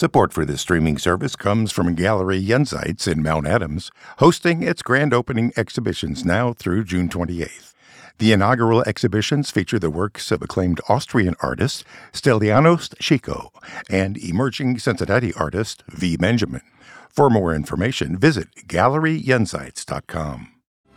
Support for this streaming service comes from Gallery Jenseits in Mount Adams, hosting its grand opening exhibitions now through June 28th. The inaugural exhibitions feature the works of acclaimed Austrian artist Stylianos Chico and emerging Cincinnati artist V. Benjamin. For more information, visit GalleryJenseits.com.